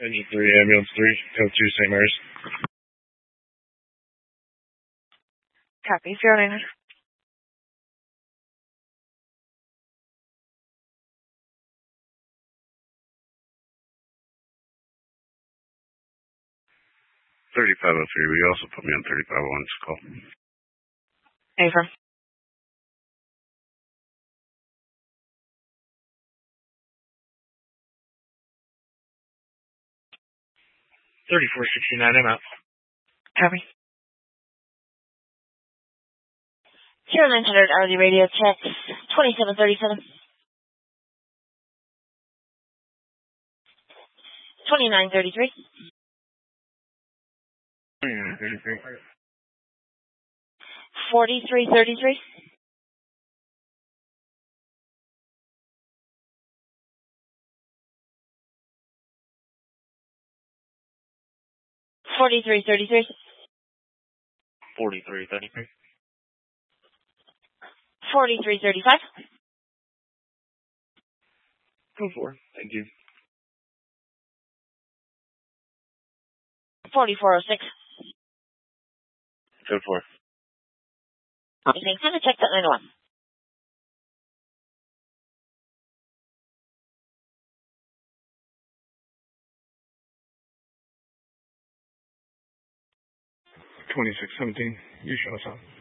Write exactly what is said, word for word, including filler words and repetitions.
Engine three, ambulance three, code two, Saint Mary's. Copy, zero nine. thirty-five oh three, will you also put me on thirty-five oh one call? Affirm. thirty-four sixty-nine, I'm out. Copy. zero nine hundred hourly radio check, twenty-seven thirty-seven. twenty-nine thirty-three. twenty-nine thirty-three. forty-three thirty-three. forty-three thirty-three. forty-three thirty-three. forty-three thirty-five. Code four, thank you. forty-four oh six. Code four. Thanks. Have a check that nine oh one. twenty-six seventeen, you show us up.